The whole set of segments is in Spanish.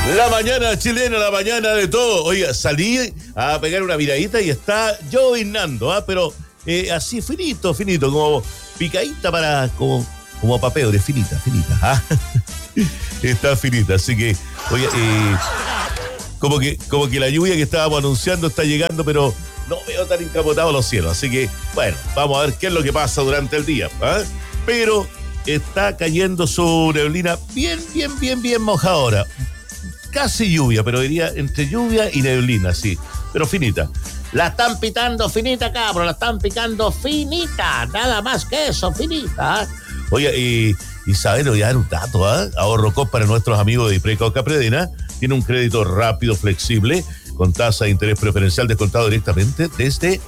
La mañana chilena, la mañana de todo. Oiga, salí a pegar una miradita y está llovinando, pero así finito, como picadita como pa' pebre, finita. Está finita, así que, oye, como que la lluvia que estábamos anunciando está llegando, pero no veo tan encapotados los cielos. Así que, bueno, vamos a ver qué es lo que pasa durante el día. Pero está cayendo su neblina bien mojadora. Casi lluvia, pero diría entre lluvia y neblina, sí, pero finita. La están pitando finita, cabro, la están picando finita, nada más que eso, finita. Oye, y saben, voy a dar un dato, Ahorro Coop para nuestros amigos de Ipreca Capredena tiene un crédito rápido, flexible, con tasa de interés preferencial descontado directamente desde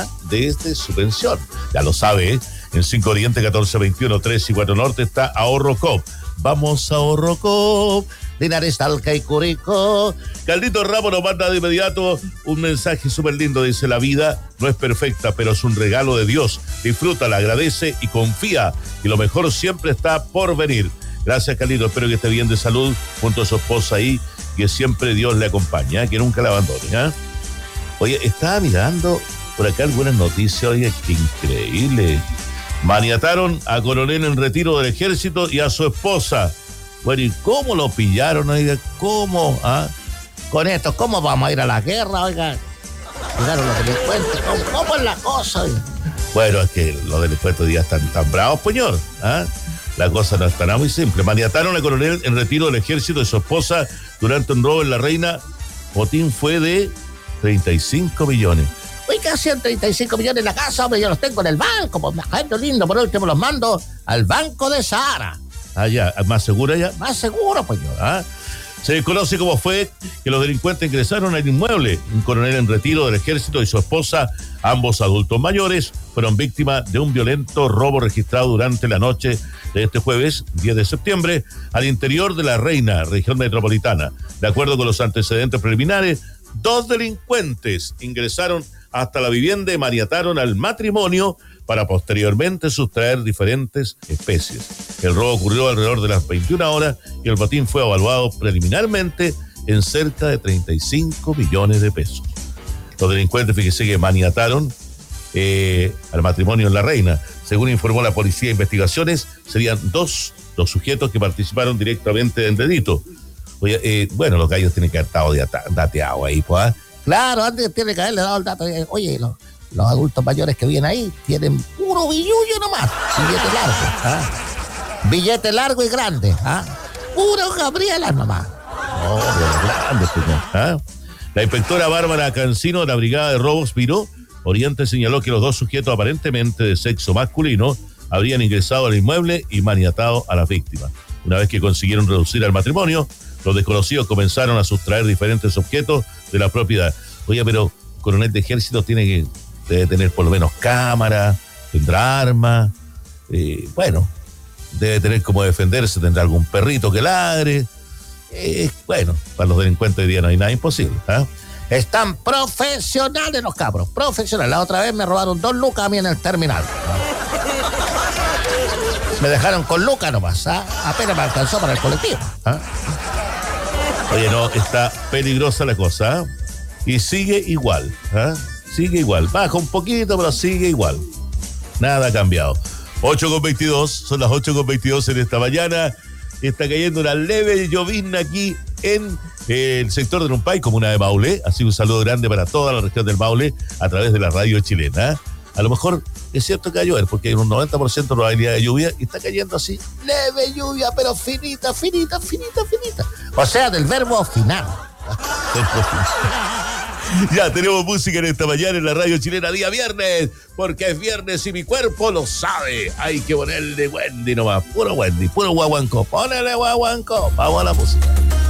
su pensión. Ya lo sabe, en 5 Oriente, 1421, 3 y 4 Norte está Ahorro Coop. Vamos a Ahorro Coop. Linares, Talca y Curicó. Caldito Ramos nos manda de inmediato un mensaje súper lindo. Dice: la vida no es perfecta, pero es un regalo de Dios. Disfrútala, agradece y confía que lo mejor siempre está por venir. Gracias, Caldito. Espero que esté bien de salud junto a su esposa ahí, que siempre Dios le acompaña, que nunca la abandone. Oye, estaba mirando por acá algunas noticias. Oye, qué increíble. Maniataron a coronel en retiro del ejército y a su esposa. Bueno, ¿y cómo lo pillaron, oiga? ¿Cómo? Con esto, ¿cómo vamos a ir a la guerra, oiga? Llegaron los delincuentes, ¿cómo es la cosa, oiga? Bueno, es que los delincuentes hoy día están tan bravos, señor. La cosa no es tan muy simple. Maniataron al coronel en retiro del ejército de su esposa durante un robo en La Reina. Botín fue de 35 millones. Uy, ¿qué hacían 35 millones en la casa? Hombre, yo los tengo en el banco, pues, gente lindo, por último los mando al Banco de Sahara. Ya, ¿más seguro ya? Más seguro, pues yo. Se desconoce cómo fue que los delincuentes ingresaron al inmueble. Un coronel en retiro del ejército y su esposa, ambos adultos mayores, fueron víctimas de un violento robo registrado durante la noche de este jueves, 10 de septiembre, al interior de La Reina, región metropolitana. De acuerdo con los antecedentes preliminares, 2 delincuentes ingresaron hasta la vivienda y maniataron al matrimonio para posteriormente sustraer diferentes especies. El robo ocurrió alrededor de las 21 horas y el botín fue evaluado preliminarmente en cerca de 35 millones de pesos. Los delincuentes, fíjese que maniataron al matrimonio en La Reina. Según informó la Policía de Investigaciones, serían dos sujetos que participaron directamente del delito. Oye, bueno, los gallos tienen que haber estado dateados ahí, pues. Claro, antes tiene que haberle dado el dato. Oye, los adultos mayores que vienen ahí tienen puro billullo nomás. Billete largo. Billete largo y grande. Puro Gabriela nomás. No, grande, señor. La inspectora Bárbara Cancino de la Brigada de Robos Viró Oriente señaló que los 2 sujetos aparentemente de sexo masculino habrían ingresado al inmueble y maniatado a las víctimas. Una vez que consiguieron reducir al matrimonio, los desconocidos comenzaron a sustraer diferentes objetos de la propiedad. Oye, pero coronel de ejército debe tener por lo menos cámara, tendrá armas, bueno, debe tener cómo defenderse, tendrá algún perrito que ladre. Bueno, para los delincuentes hoy día no hay nada imposible. Están profesionales los cabros, profesionales. La otra vez me robaron 2 lucas a mí en el terminal. Me dejaron con lucas nomás, apenas me alcanzó para el colectivo. Oye, no, está peligrosa la cosa, y sigue igual, sigue igual. Baja un poquito, pero sigue igual. Nada ha cambiado. 8:22, son las 8:22 en esta mañana. Está cayendo una leve llovizna aquí en el sector de Numpay, comuna de Maule. Así un saludo grande para toda la región del Maule a través de la radio chilena. A lo mejor es cierto que va a llover porque hay un 90% de probabilidad de lluvia y está cayendo así, leve lluvia, pero finita. O sea, del verbo final. Ya tenemos música en esta mañana en la radio chilena, día viernes, porque es viernes y mi cuerpo lo sabe. Hay que ponerle Wendy nomás, puro Wendy, puro guaguancó. Ponele guaguancó, vamos a la música.